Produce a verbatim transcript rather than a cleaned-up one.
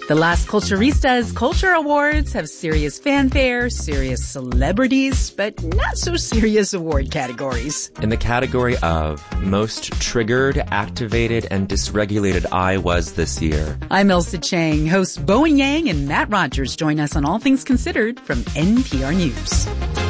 The Las Culturistas Culture Awards have serious fanfare, serious celebrities, but not so serious award categories. In the category of Most Triggered, Activated, and Dysregulated I Was this year. I'm Elsa Chang. Hosts Bowen Yang and Matt Rogers join us on All Things Considered from N P R News.